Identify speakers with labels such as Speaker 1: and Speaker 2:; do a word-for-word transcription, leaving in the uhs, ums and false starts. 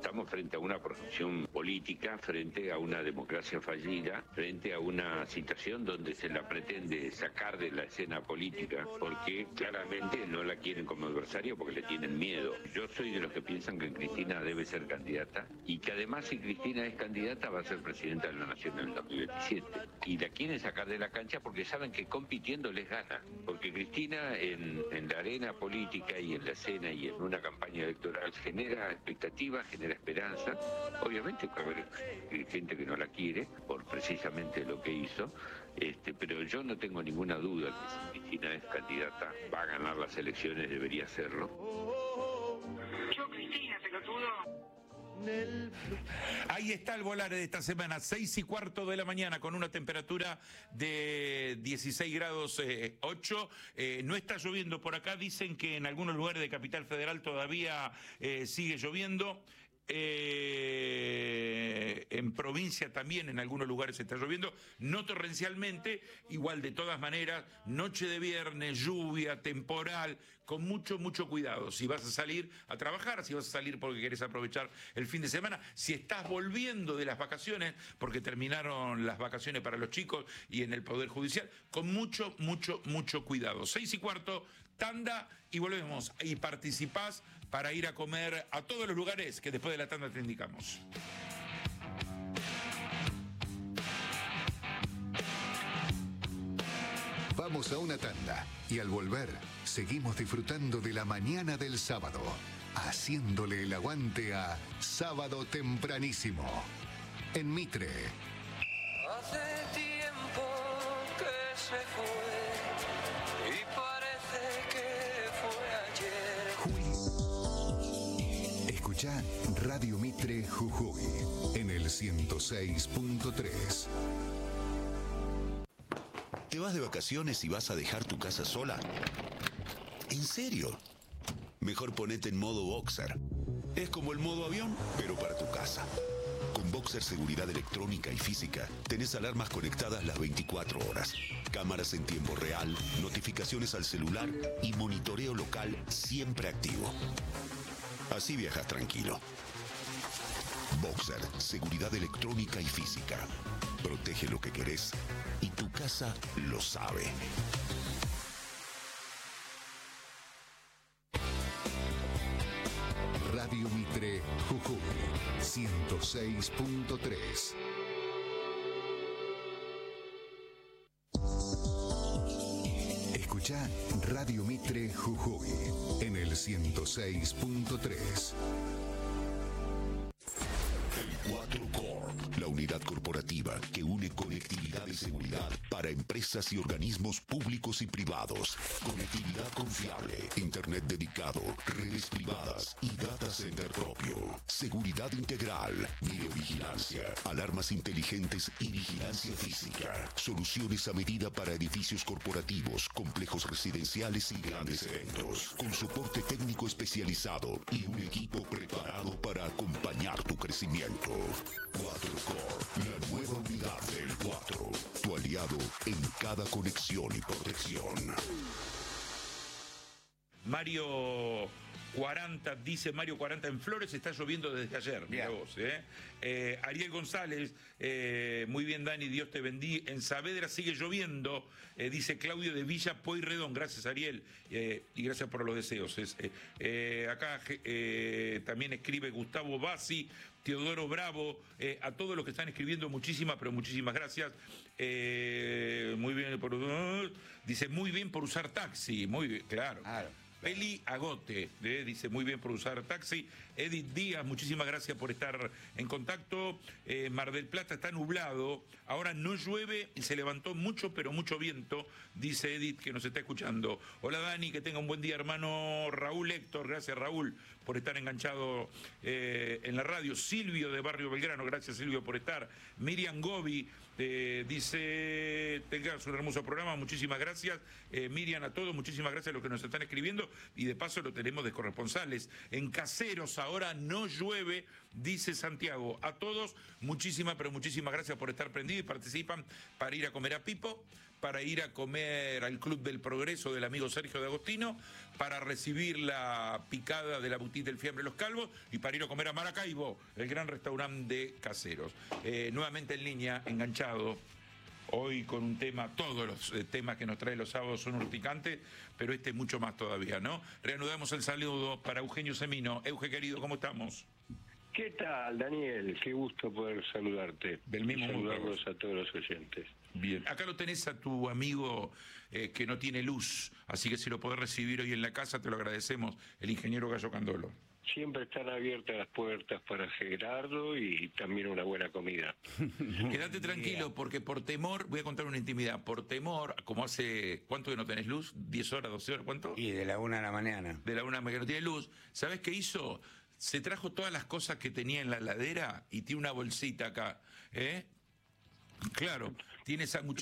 Speaker 1: estamos frente a una corrupción política, frente a una democracia fallida, frente a una situación donde se la pretende sacar de la escena política, porque claramente no la quieren como adversario porque le tienen miedo. Yo soy de los que piensan que Cristina debe ser candidata y que además si Cristina es candidata va a ser presidenta de la Nación en el dos mil veintisiete. Y la quieren sacar de la cancha porque saben que compitiendo les gana. Porque Cristina en, en la arena política y en la escena y en una campaña electoral genera expectativas, genera esperanza. Obviamente va a haber gente que no la quiere por precisamente lo que hizo, este, pero yo no tengo ninguna duda que si Cristina es candidata va a ganar las elecciones, debería hacerlo.
Speaker 2: Yo, Cristina, pelotudo.
Speaker 3: Ahí está el Volare de esta semana, seis y cuarto de la mañana, con una temperatura de dieciséis grados ocho. Eh, no está lloviendo por acá, dicen que en algunos lugares de Capital Federal todavía eh, sigue lloviendo. Eh, en provincia también en algunos lugares está lloviendo, no torrencialmente, igual de todas maneras, noche de viernes, lluvia, temporal, con mucho, mucho cuidado. Si vas a salir a trabajar, si vas a salir porque querés aprovechar el fin de semana, si estás volviendo de las vacaciones, porque terminaron las vacaciones para los chicos y en el Poder Judicial, con mucho, mucho, mucho cuidado. Seis y cuarto, tanda y volvemos. Y participás para ir a comer a todos los lugares que después de la tanda te indicamos.
Speaker 4: Vamos a una tanda y al volver seguimos disfrutando de la mañana del sábado, haciéndole el aguante a Sábado Tempranísimo en Mitre.
Speaker 5: Hace tiempo que se fue y parece que fue ayer.
Speaker 4: Jujuy. Escuchá Radio Mitre Jujuy en el ciento seis punto tres.
Speaker 6: ¿Te vas de vacaciones y vas a dejar tu casa sola? ¿En serio? Mejor ponete en modo Boxer. Es como el modo avión, pero para tu casa. Con Boxer Seguridad Electrónica y Física, tenés alarmas conectadas las veinticuatro horas, cámaras en tiempo real, notificaciones al celular y monitoreo local siempre activo. Así viajas tranquilo. Boxer Seguridad Electrónica y Física. Protege lo que querés y tu casa lo sabe.
Speaker 4: Radio Mitre Jujuy ciento seis punto tres. Escuchá Radio Mitre Jujuy en el ciento seis punto tres.
Speaker 6: cuatro Corp, la unidad corporativa que une conectividad y seguridad para empresas y organismos públicos y privados. Conectividad confiable, internet dedicado, redes privadas y data center propio. Seguridad integral, videovigilancia, alarmas inteligentes y vigilancia física. Soluciones a medida para edificios corporativos, complejos residenciales y grandes eventos. Con soporte técnico especializado y un equipo preparado para acompañar tu crecimiento. cuatro Corp, la nueva unidad del cuatro. Tu aliado en cada conexión y protección.
Speaker 3: Mario cuarenta, dice Mario cuarenta, en Flores está lloviendo desde ayer, mira vos, ¿eh? Eh, Ariel González, eh, muy bien Dani, Dios te bendiga. En Saavedra sigue lloviendo, eh, dice Claudio de Villa Pueyrredón, gracias Ariel, eh, y gracias por los deseos. Es, eh, eh, acá eh, también escribe Gustavo Bassi, Teodoro Bravo, eh, a todos los que están escribiendo, muchísimas, pero muchísimas gracias. Eh, muy bien por, uh, dice muy bien por usar taxi, muy bien, claro. claro. Peli Agote, eh, dice muy bien por usar taxi. Edith Díaz, muchísimas gracias por estar en contacto. Eh, Mar del Plata está nublado, ahora no llueve y se levantó mucho, pero mucho viento, dice Edith que nos está escuchando. Hola Dani, que tenga un buen día, hermano Raúl Héctor, gracias Raúl por estar enganchado eh, en la radio. Silvio de Barrio Belgrano, gracias Silvio por estar. Miriam Gobi eh, dice, tengas un hermoso programa, muchísimas gracias. Eh, Miriam, a todos, muchísimas gracias a los que nos están escribiendo. Y de paso lo tenemos de corresponsales. En Caseros ahora no llueve, dice Santiago. A todos, muchísimas, pero muchísimas gracias por estar prendidos y participan para ir a comer a Pipo, para ir a comer al Club del Progreso del amigo Sergio de Agostino, para recibir la picada de la boutique del Fiambre Los Calvos y para ir a comer a Maracaibo, el gran restaurante de caseros. Eh, nuevamente en línea, enganchado. Hoy con un tema, todos los eh, temas que nos trae los sábados son urticantes, pero este mucho más todavía, ¿no? Reanudamos el saludo para Eugenio Semino. Euge, querido, ¿cómo estamos?
Speaker 7: ¿Qué tal, Daniel? Qué gusto poder saludarte.
Speaker 3: Del mismo
Speaker 7: y
Speaker 3: mundo.
Speaker 7: saludarlos a todos los oyentes.
Speaker 3: Bien, acá lo tenés a tu amigo eh, que no tiene luz, así que si lo podés recibir hoy en la casa, te lo agradecemos, el ingeniero Gallo Candolo.
Speaker 7: Siempre están abiertas las puertas para Gerardo y también una buena comida.
Speaker 3: Quédate tranquilo, porque por temor, voy a contar una intimidad, por temor, como hace, ¿cuánto que no tenés luz? ¿diez horas, doce horas? ¿Cuánto?
Speaker 8: Y de la una de la mañana.
Speaker 3: De la una que no tiene luz. ¿Sabés qué hizo? Se trajo todas las cosas que tenía en la heladera y tiene una bolsita acá, ¿eh? Claro, tiene esa mucha